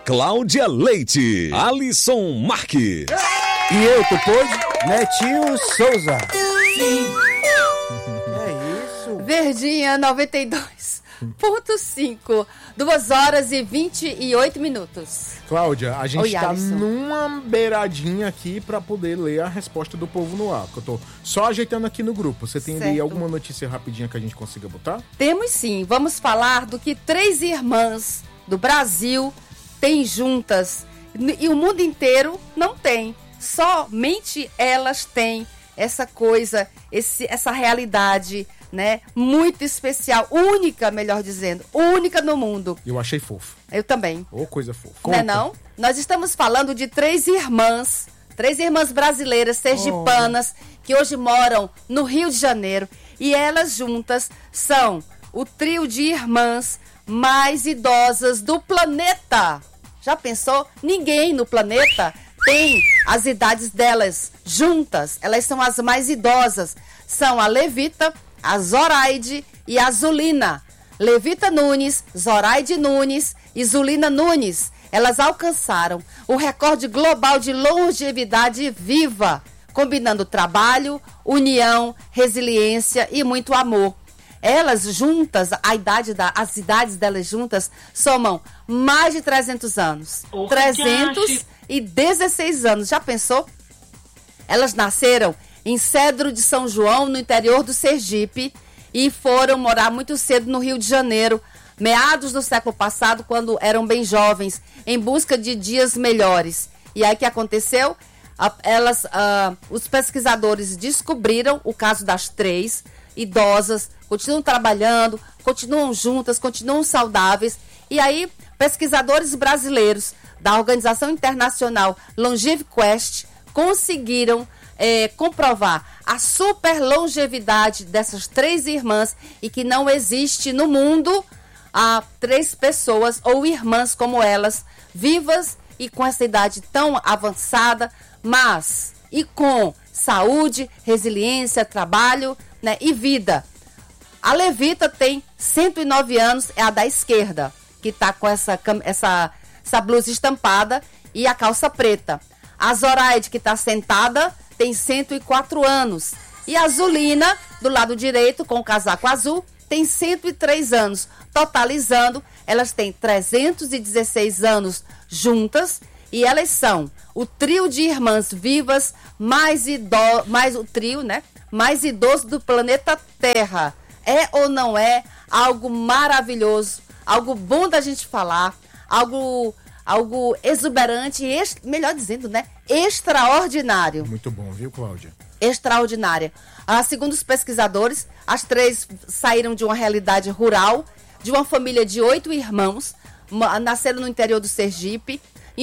Cláudia Leite, Alisson Marques. E eu, tu pôde? Netinho Souza. Sim. É isso. Verdinha 92.5, 2h28. Cláudia, a gente Oi, tá Alisson. numa beiradinha aqui pra poder ler a resposta do povo no ar, que eu tô só ajeitando aqui no grupo. Você tem aí Certo. alguma notícia rapidinha que a gente consiga botar? Temos sim, vamos falar do que 3 irmãs do Brasil têm juntas e o mundo inteiro não tem. Somente elas têm essa coisa, essa realidade, né? Muito especial, única, melhor dizendo, única no mundo. Eu achei fofo. Eu também. Ô, coisa fofa. Não é não? Nós estamos falando de 3 irmãs brasileiras, sergipanas, que hoje moram no Rio de Janeiro. E elas juntas são o trio de irmãs mais idosas do planeta. Já pensou? Ninguém no planeta tem as idades delas juntas. Elas são as mais idosas. São a Levita, a Zoraide e a Zulina. Levita Nunes, Zoraide Nunes e Zulina Nunes. Elas alcançaram o recorde global de longevidade viva, combinando trabalho, união, resiliência e muito amor. Elas juntas, as idades delas juntas somam mais de 300 anos. 316 anos. Já pensou? Elas nasceram em Cedro de São João, no interior do Sergipe, e foram morar muito cedo no Rio de Janeiro, meados do século passado, quando eram bem jovens, em busca de dias melhores. E aí o que aconteceu? Os pesquisadores descobriram o caso das 3 idosas, continuam trabalhando, continuam juntas, continuam saudáveis. E aí, pesquisadores brasileiros da organização internacional LongeviQuest conseguiram comprovar a super longevidade dessas 3 irmãs e que não existe no mundo 3 pessoas ou irmãs como elas, vivas e com essa idade tão avançada, mas e com saúde, resiliência, trabalho, né, e vida. A Levita tem 109 anos, é a da esquerda, que está com essa blusa estampada e a calça preta. A Zoraide, que está sentada, tem 104 anos. E a Zulina, do lado direito, com o casaco azul, tem 103 anos. Totalizando, elas têm 316 anos juntas e elas são o trio de irmãs vivas mais idoso do planeta Terra. É ou não é algo maravilhoso, algo bom da gente falar, algo exuberante, melhor dizendo, né? Extraordinário. Muito bom, viu, Cláudia? Extraordinária. Segundo os pesquisadores, as 3 saíram de uma realidade rural, de uma família de 8 irmãos, nasceram no interior do Sergipe,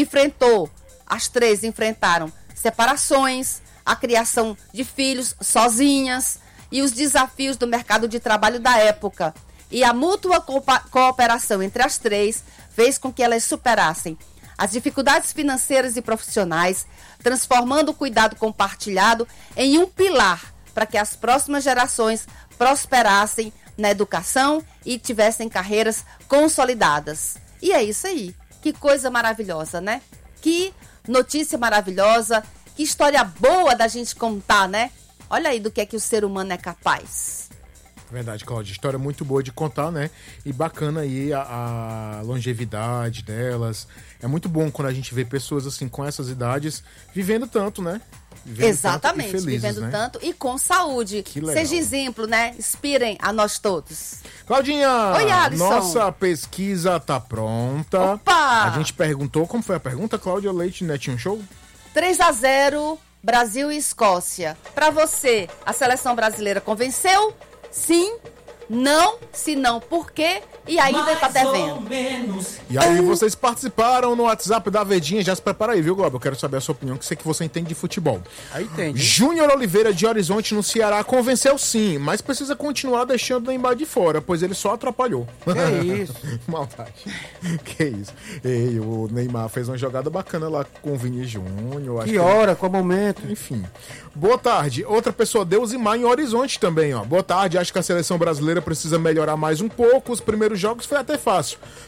as 3 enfrentaram separações, a criação de filhos sozinhas e os desafios do mercado de trabalho da época. E a mútua cooperação entre as 3 fez com que elas superassem as dificuldades financeiras e profissionais, transformando o cuidado compartilhado em um pilar para que as próximas gerações prosperassem na educação e tivessem carreiras consolidadas. E é isso aí. Que coisa maravilhosa, né? Que notícia maravilhosa, que história boa da gente contar, né? Olha aí do que é que o ser humano é capaz. Verdade, Cláudia. História muito boa de contar, né? E bacana aí a longevidade delas. É muito bom quando a gente vê pessoas assim com essas idades vivendo tanto, né? Exatamente, tanto felizes, vivendo né? tanto e com saúde. Que legal. Seja exemplo, né? Inspirem a nós todos. Claudinha, Oi, Alisson. nossa pesquisa tá pronta. Opa! A gente perguntou, como foi a pergunta, Cláudia Leite, Netinho Show? 3-0, Brasil e Escócia. Pra você, a seleção brasileira convenceu? Sim? Não? Se não, por quê? E ainda tá devendo. E aí, vocês participaram no WhatsApp da Vedinha. Já se prepara aí, viu, Globo? Eu quero saber a sua opinião, que sei que você entende de futebol. Aí entende. Júnior Oliveira de Horizonte, no Ceará, convenceu sim, mas precisa continuar deixando o Neymar de fora, pois ele só atrapalhou. Que isso? Maldade. Que isso. Ei, o Neymar fez uma jogada bacana lá com o Vini Júnior. Que hora, qual momento? Enfim. Boa tarde. Outra pessoa, Deusimar em Horizonte também, ó. Boa tarde. Acho que a seleção brasileira precisa melhorar mais um pouco. Os primeiros jogos foi até fácil. Vamos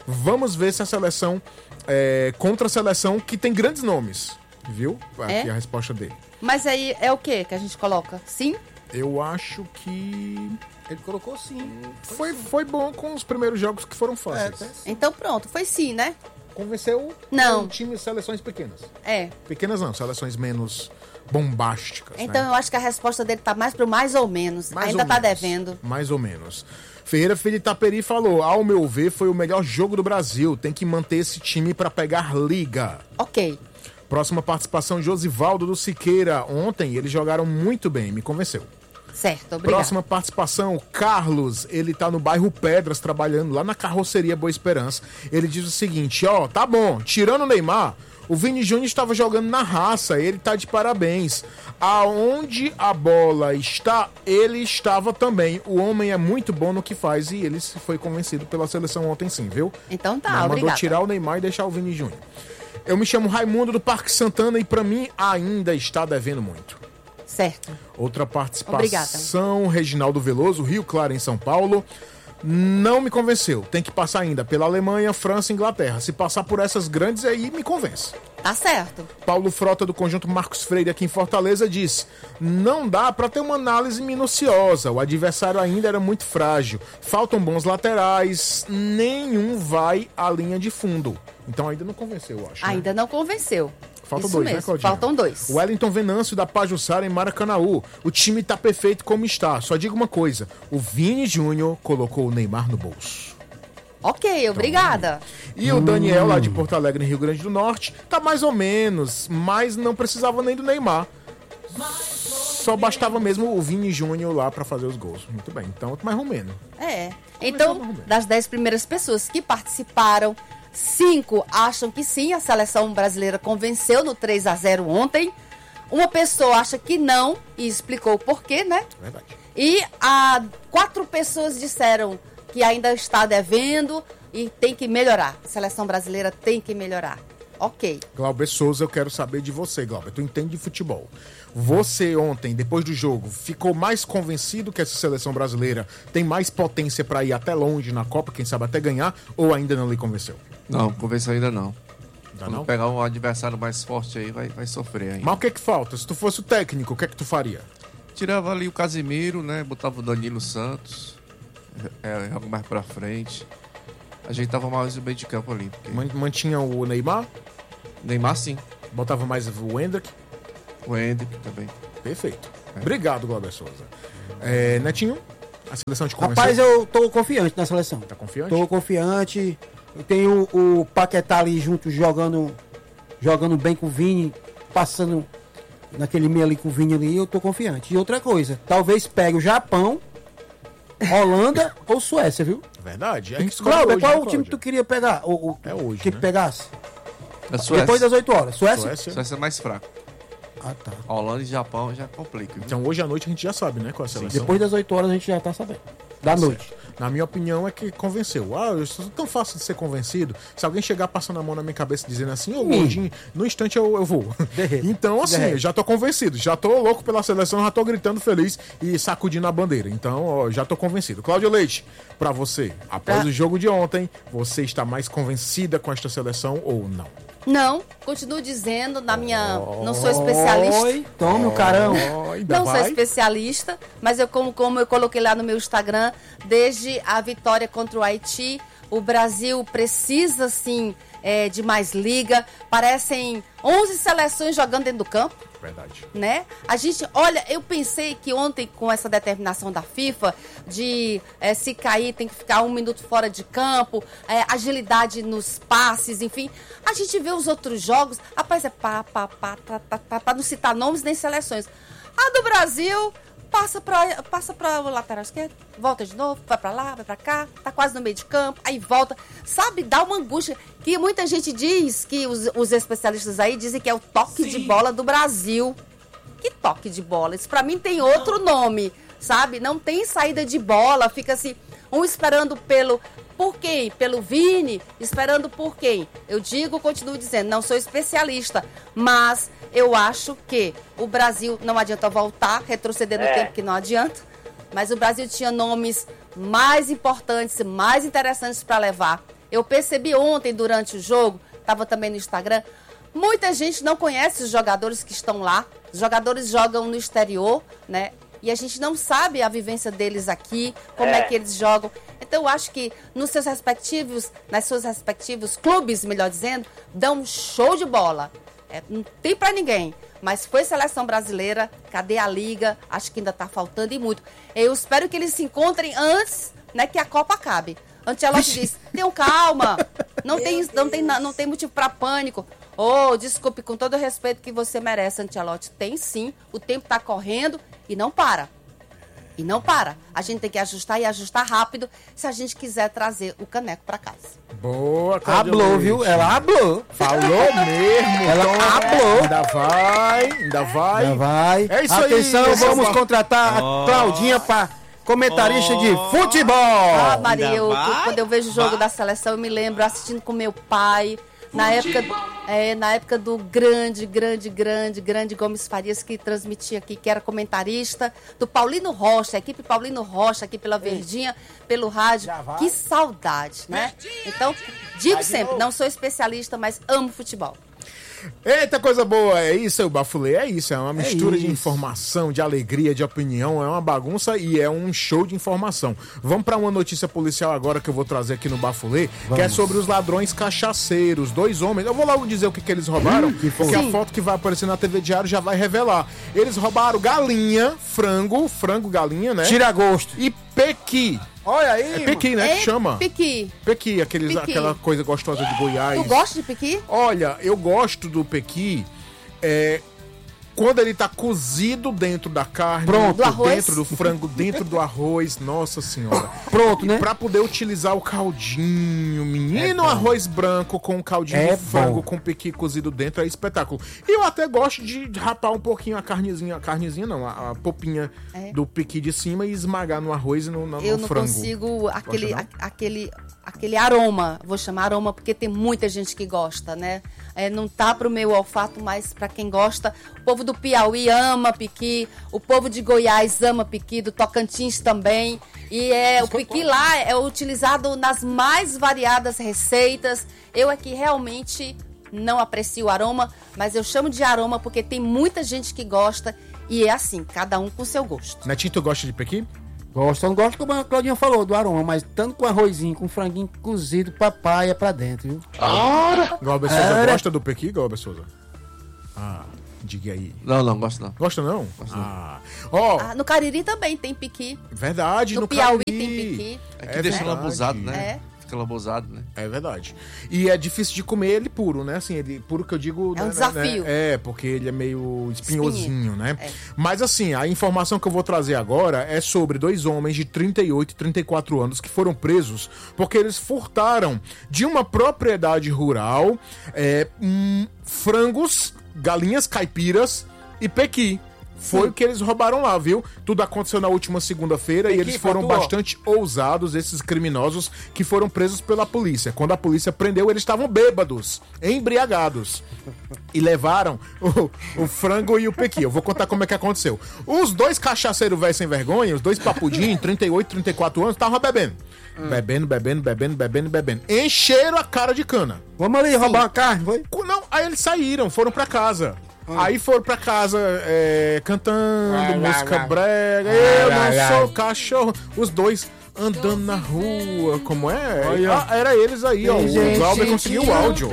vamos ver se a seleção contra a seleção que tem grandes nomes, viu? Aqui a resposta dele. Mas aí é o que a gente coloca? Sim? Eu acho que Ele colocou sim. foi bom com os primeiros jogos que foram fáceis. Então pronto, foi sim, né? Convenceu Não. um time de seleções pequenas. É. Pequenas não, seleções menos bombásticas. Então né? eu acho que a resposta dele tá mais pro mais ou menos. Mais Ainda ou tá menos. devendo. Mais ou menos. Ferreira Filho de Itaperi falou: ao meu ver, foi o melhor jogo do Brasil. Tem que manter esse time pra pegar liga. Ok. Próxima participação, Josivaldo do Siqueira. Ontem eles jogaram muito bem, me convenceu. Certo, obrigado. Próxima participação, Carlos. Ele tá no bairro Pedras, trabalhando lá na carroceria Boa Esperança. Ele diz o seguinte: tá bom, tirando o Neymar, o Vini Júnior estava jogando na raça, ele tá de parabéns. Aonde a bola está, ele estava também. O homem é muito bom no que faz e ele foi convencido pela seleção ontem sim, viu? Então tá, Mas mandou obrigada. tirar o Neymar e deixar o Vini Júnior. Eu me chamo Raimundo do Parque Santana e pra mim ainda está devendo muito. Certo. Outra participação, Reginaldo Veloso, Rio Claro, em São Paulo. Não me convenceu. Tem que passar ainda pela Alemanha, França e Inglaterra. Se passar por essas grandes aí, me convence. Tá certo. Paulo Frota, do Conjunto Marcos Freire, aqui em Fortaleza, diz: não dá pra ter uma análise minuciosa. O adversário ainda era muito frágil. Faltam bons laterais. Nenhum vai à linha de fundo. Então ainda não convenceu, eu acho. Né? Ainda não convenceu. Faltam Isso dois, mesmo. né, Claudinha? Faltam dois. O Wellington Venâncio, da Pajuçara, em Maracanaú. O time tá perfeito como está. Só digo uma coisa: o Vini Júnior colocou o Neymar no bolso. Ok, obrigada. E o Daniel, lá de Porto Alegre, no Rio Grande do Norte, tá mais ou menos, mas não precisava nem do Neymar. Só bastava mesmo o Vini Júnior lá pra fazer os gols. Muito bem, então mais romeno. Então, das 10 primeiras pessoas que participaram, 5 acham que sim, a seleção brasileira convenceu no 3-0 ontem. Uma pessoa acha que não e explicou o porquê, né? Verdade. E 4 pessoas disseram que ainda está devendo e tem que melhorar. A seleção brasileira tem que melhorar. Ok. Glauber Souza, eu quero saber de você, Glauber. Tu entende de futebol. Você ontem, depois do jogo, ficou mais convencido que essa seleção brasileira tem mais potência pra ir até longe na Copa, quem sabe até ganhar, ou ainda não lhe convenceu? Não, convenceu ainda não. Ainda não? Quando pegar um adversário mais forte aí, vai sofrer ainda. Mas o que é que falta? Se tu fosse o técnico, o que é que tu faria? Tirava ali o Casimiro, né? Botava o Danilo Santos. Joga mais pra frente. Ajeitava mais o meio de campo ali. Porque... Mantinha o Neymar? Neymar sim. Botava mais o Hendrick? O Hendrick também. Perfeito. Obrigado, Glauber Souza. Netinho, a seleção te convenceu? Rapaz, eu tô confiante na seleção. Tá confiante? Tô confiante. Eu tenho o Paquetá ali junto, jogando bem com o Vini, passando naquele meio ali com o Vini ali, eu tô confiante. E outra coisa, talvez pegue o Japão, Holanda ou Suécia, viu? Verdade. Cláudio, qual o time que tu queria pegar? É hoje, que né? pegasse? A Suécia. Depois das 8 horas. Suécia? Suécia é mais fraco. Ah, tá. Holanda e Japão já complica. Viu? Então hoje à noite a gente já sabe, né, qual é a seleção. Depois das 8 horas a gente já tá sabendo. Da noite. Na minha opinião é que convenceu. Eu sou tão fácil de ser convencido. Se alguém chegar passando a mão na minha cabeça dizendo assim, ô gordinho, no instante eu vou. Então, assim, eu já tô convencido. Já tô louco pela seleção, já tô gritando feliz e sacudindo a bandeira. Então, já tô convencido. Cláudio Leite, pra você, após o jogo de ontem, você está mais convencida com esta seleção ou não? Não, continuo dizendo, não sou especialista. Oi, tome o carão. Não sou especialista, mas como eu coloquei lá no meu Instagram, desde a vitória contra o Haiti, o Brasil precisa, sim, de mais liga. Parecem 11 seleções jogando dentro do campo. Verdade. Né? A gente, olha, eu pensei que ontem, com essa determinação da FIFA, de se cair tem que ficar 1 minuto fora de campo, agilidade nos passes, enfim. A gente vê os outros jogos, rapaz, pra não citar nomes nem seleções. A do Brasil passa pra o lateral esquerdo, volta de novo, vai pra lá, vai pra cá, tá quase no meio de campo, aí volta. Sabe, dá uma angústia que muita gente diz, que os especialistas aí dizem que é o toque de bola do Brasil. Que toque de bola? Isso pra mim tem outro nome, sabe? Não tem saída de bola, fica assim, um esperando por quem? Pelo Vini? Esperando por quem? Eu continuo dizendo, não sou especialista, mas eu acho que o Brasil não adianta voltar, retroceder no tempo que não adianta, mas o Brasil tinha nomes mais importantes, mais interessantes para levar. Eu percebi ontem, durante o jogo, estava também no Instagram, muita gente não conhece os jogadores que estão lá. Os jogadores jogam no exterior, né? E a gente não sabe a vivência deles aqui, como é que eles jogam. Então, eu acho que nas suas respectivos clubes, melhor dizendo, dão um show de bola. Não tem pra ninguém. Mas foi seleção brasileira, cadê a liga? Acho que ainda tá faltando e muito. Eu espero que eles se encontrem antes, né, que a Copa acabe. Ancelotti disse, tenham calma, não tem motivo pra pânico. Desculpe, com todo o respeito que você merece, Ancelotti, tem sim, o tempo tá correndo e não para. E não para. A gente tem que ajustar e ajustar rápido se a gente quiser trazer o caneco pra casa. Boa, Hablou, viu? Ela hablou. Falou mesmo. Ela hablou. Ainda vai. É isso Atenção, aí. vamos contratar a Claudinha pra comentarista de futebol. Maria, quando eu vejo o jogo da seleção, eu me lembro assistindo com meu pai. Na época do grande Gomes Farias, que transmitia aqui, que era comentarista, do Paulino Rocha, a equipe Paulino Rocha, aqui pela Verdinha, pelo rádio. Que saudade, né? Então, digo sempre, não sou especialista, mas amo futebol. Eita, coisa boa, é isso, o Bafulê, é isso, é uma mistura de informação, de alegria, de opinião, é uma bagunça e é um show de informação. Vamos para uma notícia policial agora que eu vou trazer aqui no Bafulê, que é sobre os ladrões cachaceiros, 2 homens, eu vou logo dizer o que eles roubaram, porque a foto que vai aparecer na TV Diário já vai revelar. Eles roubaram galinha, frango, galinha, né? Tira-gosto. E pequi. Olha aí, é pequi, né, que chama? Pequi. Pequi, aquela coisa gostosa de Goiás. Tu gosta de pequi? Olha, eu gosto do pequi quando ele tá cozido dentro da carne, dentro do frango, dentro do arroz, nossa senhora. Pronto, né? Pra poder utilizar o caldinho, menino, arroz branco com um caldinho de frango com pequi cozido dentro, é espetáculo. E eu até gosto de rapar um pouquinho a popinha do pequi de cima e esmagar no arroz e no frango. Eu não consigo aquele aroma, vou chamar aroma porque tem muita gente que gosta, né? Não tá pro meu olfato, mas pra quem gosta. O povo do Piauí ama pequi, o povo de Goiás ama pequi, do Tocantins também. E o pequi lá é utilizado nas mais variadas receitas. Eu aqui realmente não aprecio o aroma, mas eu chamo de aroma porque tem muita gente que gosta e é assim, cada um com seu gosto. Netinho, tu gosta de pequi? Gosto, eu não gosto como a Claudinha falou, do aroma, mas tanto com arrozinho, com franguinho cozido, papai pra dentro, viu? Glauber Souza gosta do pequi, Glauber Souza? Diga aí. Não, gosto não. Gosta não? Gosto não. No Cariri também tem pequi. Verdade, no Piauí Cariri. tem pequi. Que deixa lambuzado, né? Fica lambuzado, né? É verdade. E é difícil de comer ele puro, né? Assim, ele puro que eu digo... É um desafio. Porque ele é meio espinhosinho, né? Mas assim, a informação que eu vou trazer agora é sobre 2 homens de 38 e 34 anos que foram presos porque eles furtaram de uma propriedade rural frangos, galinhas caipiras e pequi. Foi o que eles roubaram lá, viu? Tudo aconteceu na última segunda-feira e eles foram bastante ousados, esses criminosos que foram presos pela polícia. Quando a polícia prendeu, eles estavam bêbados, embriagados. E levaram o frango e o pequi. Eu vou contar como é que aconteceu. Os 2 cachaceiros velhos sem vergonha, os 2 papudinhos, 38, 34 anos, estavam bebendo. Bebendo. Encheram a cara de cana. Vamos ali roubar uma carne, foi? Não, aí eles saíram, foram pra casa. Aí foram pra casa cantando música brega. Eu não sou cachorro. Os 2 andando na rua. Como é? Era eles aí, ó. O Glauber conseguiu o áudio.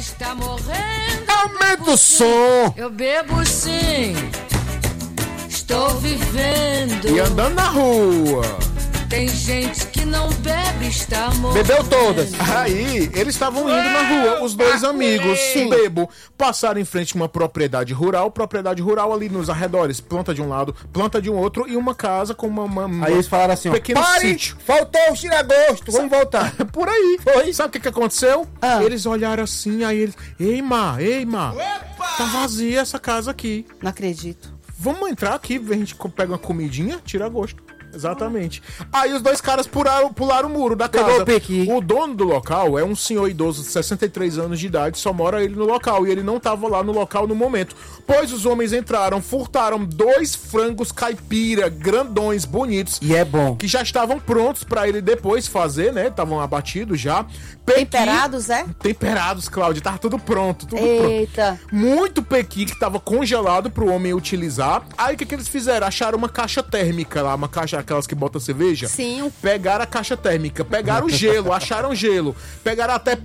Aumenta o som. Eu bebo sim. Estou vivendo. E andando na rua. Tem gente que não bebe, está morrendo. Bebeu todas. Aí, eles estavam indo na rua, os 2 amigos, bebo, passaram em frente a uma propriedade rural ali nos arredores, planta de um lado, planta de um outro e uma casa com uma aí eles falaram assim, pequeno sítio. Faltou o tira-gosto, vamos voltar. Por aí. Foi. Sabe o que aconteceu? Eles olharam assim, aí eles, ei, má, tá vazia essa casa aqui. Não acredito. Vamos entrar aqui, a gente pega uma comidinha, tira gosto. Exatamente. Aí os dois caras pularam o muro da Pegou casa. o piqui. O dono do local é um senhor idoso de 63 anos de idade, só mora ele no local. E ele não tava lá no local no momento. Pois os homens entraram, furtaram 2 frangos caipira, grandões, bonitos. E é bom. Que já estavam prontos pra ele depois fazer, né? Estavam abatidos já. Temperados, é? Temperados, Cláudia. Tava tudo pronto, tudo Eita. pronto. Muito pequi que tava congelado pro homem utilizar. Aí o que eles fizeram? Acharam uma caixa térmica lá, uma caixa aquelas que botam cerveja. Sim. Pegaram a caixa térmica, pegaram gelo, acharam gelo, pegaram até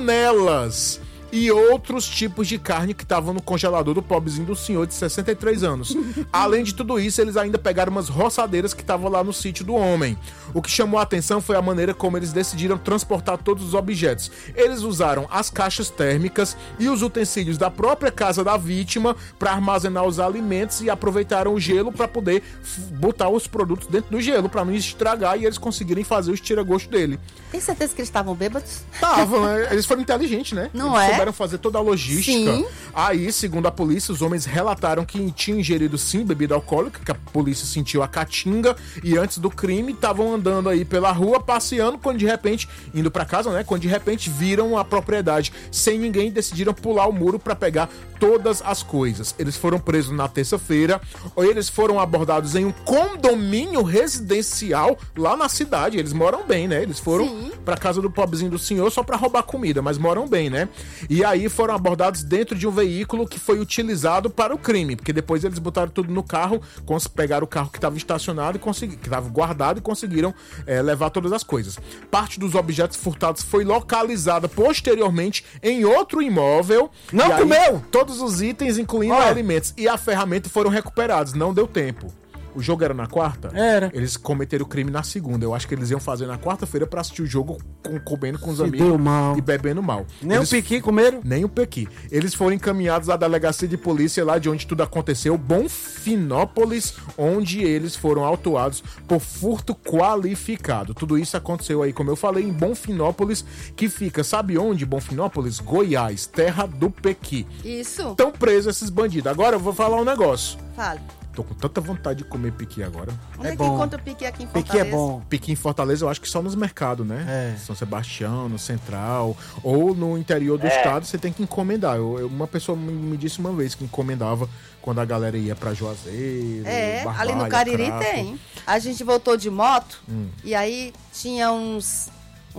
panelas e outros tipos de carne que estavam no congelador do pobrezinho do senhor de 63 anos. Além de tudo isso, eles ainda pegaram umas roçadeiras que estavam lá no sítio do homem. O que chamou a atenção foi a maneira como eles decidiram transportar todos os objetos. Eles usaram as caixas térmicas e os utensílios da própria casa da vítima para armazenar os alimentos e aproveitaram o gelo para poder botar os produtos dentro do gelo para não estragar e eles conseguirem fazer os tira-gosto dele. Tem certeza que eles estavam bêbados? Estavam, né? Eles foram inteligentes, né? Não Eles é? souberam fazer toda a logística. Sim. Aí, segundo a polícia, os homens relataram que tinham ingerido sim bebida alcoólica, que a polícia sentiu a caatinga, e antes do crime estavam andando aí pela rua, passeando, quando de repente, indo pra casa, né? Quando de repente viram a propriedade sem ninguém, decidiram pular o muro pra pegar todas as coisas. Eles foram presos na terça-feira, ou eles foram abordados em um condomínio residencial lá na cidade. Eles moram bem, né? Eles foram pra casa do pobrezinho do senhor só pra roubar comida, mas moram bem, né? E aí foram abordados dentro de um veículo que foi utilizado para o crime, porque depois eles botaram tudo no carro, pegaram o carro que estava estacionado, que estava guardado e conseguiram levar todas as coisas. Parte dos objetos furtados foi localizada posteriormente em outro imóvel. Não e comeu! Aí, todos os itens, incluindo alimentos e a ferramenta, foram recuperados. Não deu tempo. O jogo era na quarta? Era. Eles cometeram o crime na segunda. Eu acho que eles iam fazer na quarta-feira pra assistir o jogo comendo com os Se amigos deu mal. e bebendo mal. Nem Eles o piqui comeram? nem o pequi. Eles foram encaminhados à delegacia de polícia lá de onde tudo aconteceu, Bonfinópolis, onde eles foram autuados por furto qualificado. Tudo isso aconteceu aí, como eu falei, em Bonfinópolis, que fica, sabe onde? Bonfinópolis? Goiás, terra do pequi. Isso. Estão presos esses bandidos. Agora eu vou falar um negócio. Fale. Tô com tanta vontade de comer piqui agora. Onde é que bom. encontra o piqui aqui em Fortaleza? Piqui é bom. Piqui em Fortaleza, eu acho que só nos mercados, né? São Sebastião, no Central, ou no interior do estado, você tem que encomendar. Uma pessoa me disse uma vez que encomendava quando a galera ia pra Juazeiro, Barbalha, ali no Cariri Crato. tem. A gente voltou de moto e aí tinha uns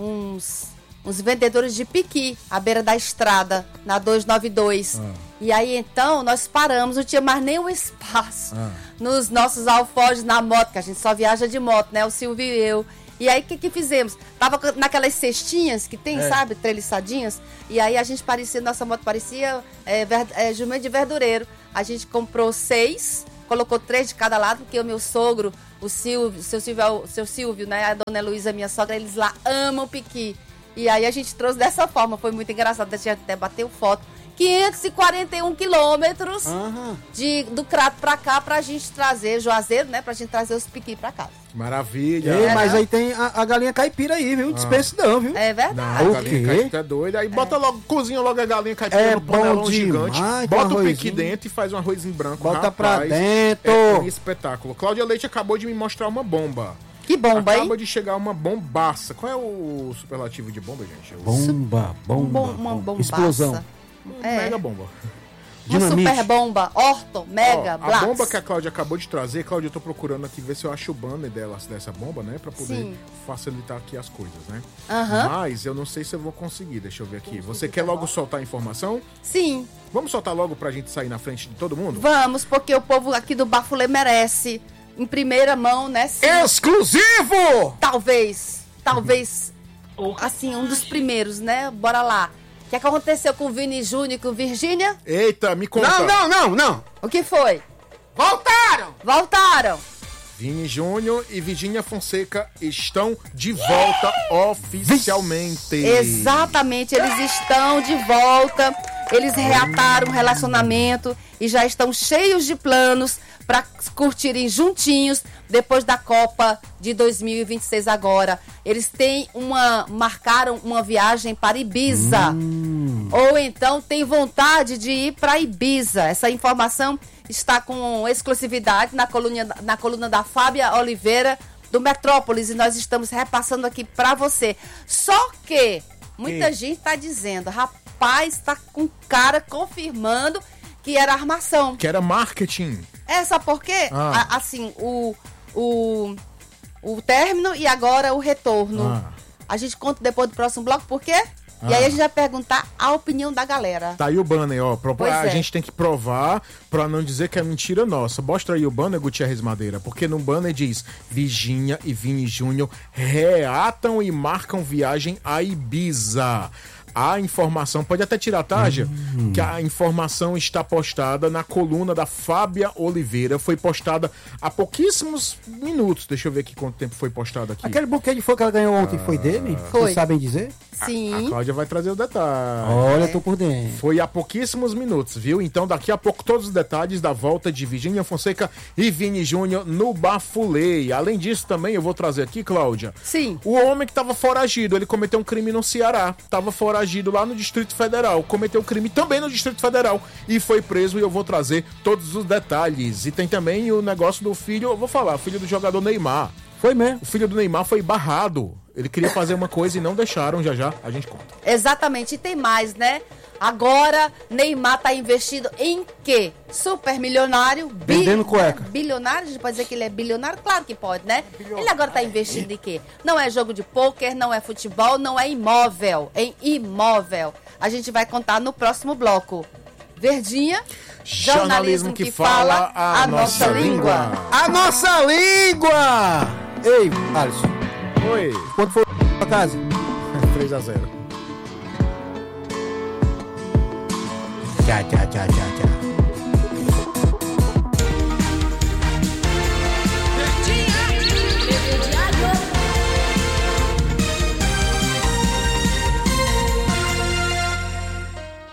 vendedores de piqui à beira da estrada, na 292. E aí, então, nós paramos, não tinha mais nenhum espaço nos nossos alforjes na moto, que a gente só viaja de moto, né? O Silvio e eu. E aí, o que fizemos? Tava naquelas cestinhas que tem, sabe? Treliçadinhas. E aí, a gente nossa moto parecia jumento de verdureiro. A gente comprou 6, colocou 3 de cada lado, porque o meu sogro, o Silvio, seu Silvio, né? A dona Heloísa, minha sogra, eles lá amam piqui. E aí, a gente trouxe dessa forma, foi muito engraçado. A gente até bateu foto. 541 quilômetros do Crato pra cá pra gente trazer, Juazeiro, né? Pra gente trazer os piqui pra casa. Maravilha. Ei, mas aí tem a galinha caipira aí, viu? Dispensa não, viu? É verdade. Não, O a galinha quê? caipira é doida. Aí bota logo, cozinha logo a galinha caipira no bom panelão demais, gigante. com Bota o arrozinho. piqui dentro e faz um arrozinho branco. Bota pra Rapaz, dentro. É um espetáculo. Cláudia Leite acabou de me mostrar uma bomba. Que bomba, hein? Acaba de chegar uma bombaça. Qual é o superlativo de bomba, gente? Bomba. Uma bombaça. Explosão. Mega bomba. Uma Dinamite. super bomba. Orton, Mega, Ó, a Blacks. bomba que a Cláudia acabou de trazer, Cláudia, eu tô procurando aqui ver se eu acho o banner dessa bomba, né? Pra poder Sim. facilitar aqui as coisas, né? Aham. Mas eu não sei se eu vou conseguir, deixa eu ver aqui. Você quer logo soltar a informação? Sim, Vamos soltar logo pra gente sair na frente de todo mundo? vamos, porque o povo aqui do Bafulê merece. Em primeira mão, né? Sim. Exclusivo! Talvez, assim, um dos primeiros, né? Bora lá. O que aconteceu com o Vini Júnior e com Virgínia? Eita, me conta. Não. O que foi? Voltaram! Vini Júnior e Virgínia Fonseca estão de volta oficialmente. Exatamente, eles estão de volta. Eles reataram o relacionamento e já estão cheios de planos para curtirem juntinhos depois da Copa de 2026 agora. Eles marcaram uma viagem para Ibiza. Ou então tem vontade de ir para Ibiza. Essa informação está com exclusividade na coluna da Fábia Oliveira, do Metrópolis e nós estamos repassando aqui para você. Só que muita gente está dizendo, rapaz, está com cara confirmando que era armação. Que era marketing. Sabe por quê? Assim, o término e agora o retorno. A gente conta depois do próximo bloco, por quê? E aí a gente vai perguntar a opinião da galera. Tá aí o banner, ó. A gente tem que provar pra não dizer que é mentira nossa. Mostra aí o banner, Gutierrez Madeira. Porque no banner diz: Virgínia e Vini Júnior reatam e marcam viagem a Ibiza. A informação, pode até tirar a tarja, que a informação está postada na coluna da Fábia Oliveira, foi postada há pouquíssimos minutos. Deixa eu ver aqui quanto tempo foi postado aqui. Aquele buquê de flor que ela ganhou ontem foi dele? Foi. Vocês sabem dizer? Sim. A Cláudia vai trazer o detalhe. Olha, eu tô por dentro. Foi há pouquíssimos minutos, viu? Então daqui a pouco todos os detalhes da volta de Virgínia Fonseca e Vini Júnior no Bafulei. Além disso também eu vou trazer aqui, Cláudia. Sim. O homem que estava foragido, ele cometeu um crime no Ceará. Estava foragido lá no Distrito Federal. Cometeu crime também no Distrito Federal e foi preso, e eu vou trazer todos os detalhes. E tem também o negócio do filho, eu vou falar, filho do jogador Neymar. Foi mesmo. O filho do Neymar foi barrado. Ele queria fazer uma coisa e não deixaram, já a gente conta. Exatamente, e tem mais, né? Agora, Neymar tá investido em quê? Super milionário. Vendendo cueca. Bilionário? A gente pode dizer que ele é bilionário? Claro que pode, né? Ele agora tá investindo em quê? Não é jogo de pôquer, não é futebol, não é imóvel. Em imóvel. A gente vai contar no próximo bloco. Verdinha. Jornalismo que fala a nossa língua. A nossa língua! Ei, Alisson. Oi. Quanto foi a casa? 3-0. Tchau.